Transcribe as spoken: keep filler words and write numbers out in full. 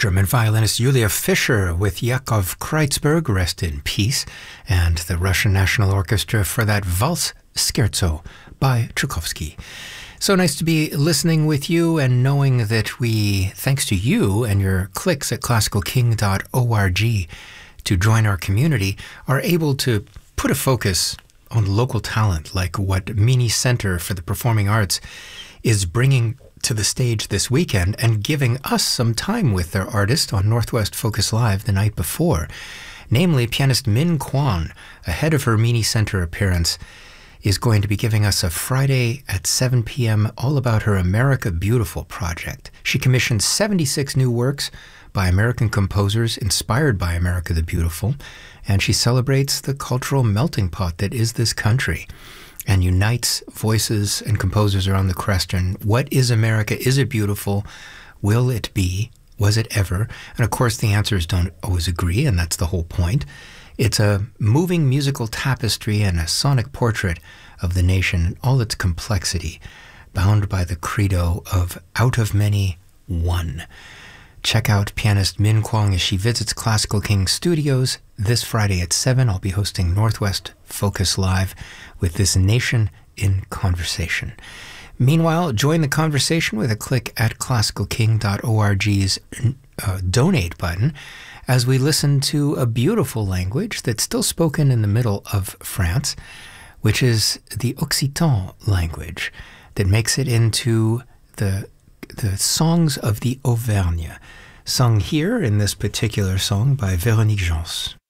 German violinist Julia Fischer with Yakov Kreutzberg, rest in peace, and the Russian National Orchestra for that Valse Scherzo by Tchaikovsky. So nice to be listening with you and knowing that we, thanks to you and your clicks at classical king dot org to join our community, are able to put a focus on local talent like what Mini Center for the Performing Arts is bringing to the stage this weekend and giving us some time with their artist on Northwest Focus Live the night before. Namely, pianist Min Kwan, ahead of her Mini Center appearance, is going to be giving us a Friday at seven p.m. all about her America Beautiful project. She commissioned seventy-six new works by American composers inspired by America the Beautiful, and she celebrates the cultural melting pot that is this country and unites voices and composers around the question, what is America? Is it beautiful? Will it be? Was it ever? And of course, the answers don't always agree, and that's the whole point. It's a moving musical tapestry and a sonic portrait of the nation in all its complexity, bound by the credo of out of many, one. Check out pianist Min Kwan as she visits Classical King Studios this Friday at seven. I'll be hosting Northwest Focus Live with this nation in conversation. Meanwhile, join the conversation with a click at classical king dot org's uh, donate button as we listen to a beautiful language that's still spoken in the middle of France, which is the Occitan language that makes it into the the songs of the Auvergne, sung here in this particular song by Véronique Gens.